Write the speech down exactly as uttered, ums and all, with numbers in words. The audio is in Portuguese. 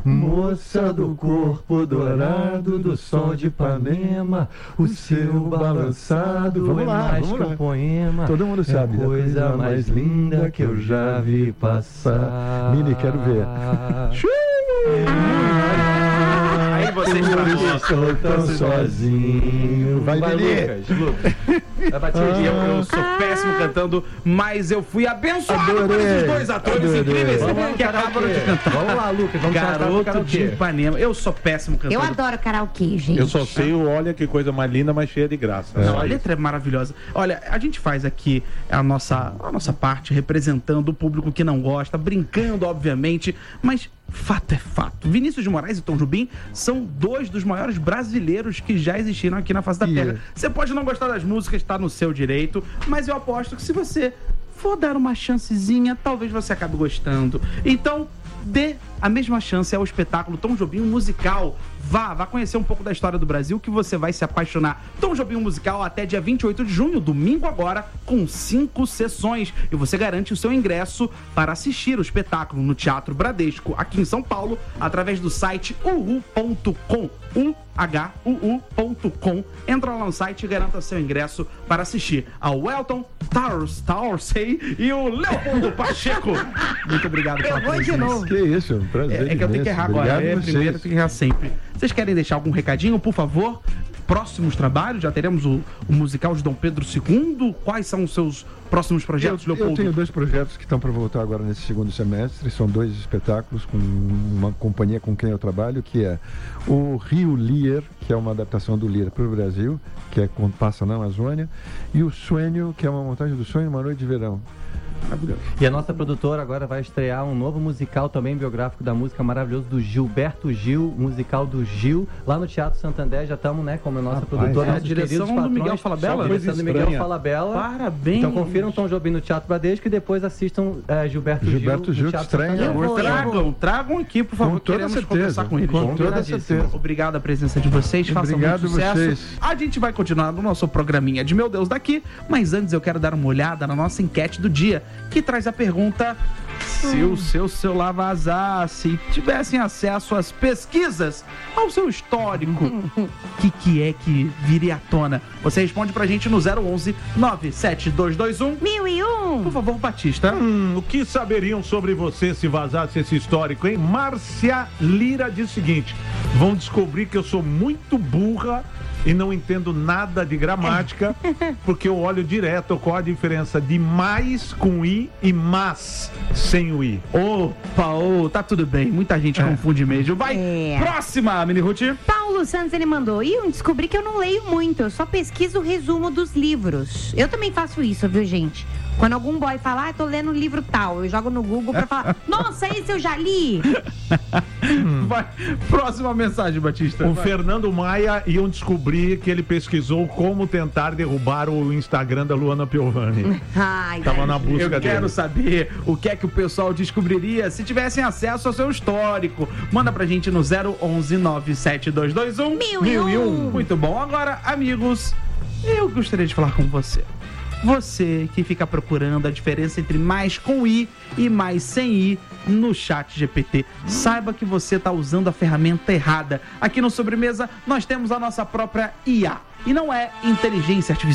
moça do corpo dourado do sol de Ipanema, o seu balançado Vamos é lá, mais vamos que lá. um poema. Todo mundo sabe. É a coisa mais linda que eu já vi passar. Mini, quero ver. Aí você Estou tão sozinho. Vai, Vai, Lili. Lucas, Lucas. Vai bater Eu, de eu sou péssimo cantando, mas eu fui abençoado por Adorei, esses dois atores adorei. incríveis Vamos lá no que acabaram de karaokê. cantar. Vamos lá, Lucas, vamos cantar no Garoto de karaokê. Ipanema. Eu sou péssimo Eu cantando. adoro karaokê, gente. Eu só sei o olha que coisa mais linda, mais cheia de graça. Não, Só a isso. letra é maravilhosa. Olha, a gente faz aqui a nossa, a nossa parte representando o público que não gosta, brincando, obviamente, mas fato é fato. Vinícius de Moraes e Tom Jobim são dois dos maiores brasileiros que já existiram aqui na face da Yeah. Terra. Você pode não gostar das músicas, tá no seu direito, mas eu aposto que se você for dar uma chancezinha, talvez você acabe gostando. Então, dê a mesma chance ao espetáculo Tom Jobim, um musical. Vá, vá conhecer um pouco da história do Brasil que você vai se apaixonar. Tom Jobim, um musical até dia vinte e oito de junho, domingo agora, com cinco sessões. E você garante o seu ingresso para assistir o espetáculo no Teatro Bradesco, aqui em São Paulo, através do site uhu ponto com. U H U U ponto com. Entra lá no site e garanta seu ingresso para assistir ao Elton Towers, Towersey e o Leopoldo Pacheco. Muito obrigado pela Eu vou de presença. novo. Que isso, um prazer É, é que eu tenho que imenso. errar agora. Obrigado É, a vocês. primeiro eu tenho que errar sempre. Vocês querem deixar algum recadinho, por favor? Próximos trabalhos? Já teremos o, o musical de Dom Pedro segundo? Quais são os seus próximos projetos, Eu, eu Leopoldo? tenho dois projetos que estão para voltar agora nesse segundo semestre. São dois espetáculos com uma companhia com quem eu trabalho, que é o Rio Lear, que é uma adaptação do Lear para o Brasil, que é quando passa na Amazônia, e o Sueño, que é uma montagem do Sonho, uma noite de verão. Maravilhoso. E a nossa produtora agora vai estrear um novo musical também biográfico da música maravilhoso do Gilberto Gil, musical do Gil, lá no Teatro Santander. Já estamos, né, como a nossa Rapaz, produtora, é a nossos direção queridos do patrões. Miguel Falabella? A direção do Miguel Estranha. Falabella. Parabéns! Então confiram Tom Jobim no Teatro Bradesco e depois assistam eh, Gilberto, Gilberto Gil Gil, no que Teatro estreia Santander. Eu vou, eu Tragam, tragam aqui, por favor. Com toda Queremos certeza. conversar com eles. Com toda Combinadíssimo. certeza. Obrigado a presença de vocês, façam Obrigado muito sucesso. vocês. A gente vai continuar no nosso programinha de Meu Deus daqui, mas antes eu quero dar uma olhada na nossa enquete do dia, que traz a pergunta: se o seu celular vazasse e tivessem acesso às pesquisas, ao seu histórico, o que, que é que viria à tona? Você responde pra gente no zero onze nove sete dois dois um. Mil e um. Por favor, Batista. Hum, o que saberiam sobre você se vazasse esse histórico, hein? Márcia Lira diz o seguinte: vão descobrir que eu sou muito burra e não entendo nada de gramática, porque eu olho direto qual a diferença de mais com i e mas sem o i. Opa, ô, tá tudo bem. Muita gente confunde mesmo. Vai, É. próxima, Mini Ruth. Paulo Santos, ele mandou. E eu descobri que eu não leio muito, eu só pesquiso o resumo dos livros. Eu também faço isso, viu, gente? Quando algum boy fala, ah, tô lendo um livro tal, eu jogo no Google pra falar, nossa, esse eu já li. Vai, próxima mensagem, Batista. O Vai. Fernando Maia iam descobrir que ele pesquisou como tentar derrubar o Instagram da Luana Piovani. Ai, Tava na busca Eu quero dele. saber o que é que o pessoal descobriria se tivessem acesso ao seu histórico. Manda pra gente no zero onze nove sete dois dois um. Mil e um. Muito bom. Agora, amigos, eu gostaria de falar com você. Você que fica procurando a diferença entre mais com i e mais sem i no chat G P T, saiba que você está usando a ferramenta errada. Aqui no Sobremesa nós temos a nossa própria I A. E não é inteligência artificial.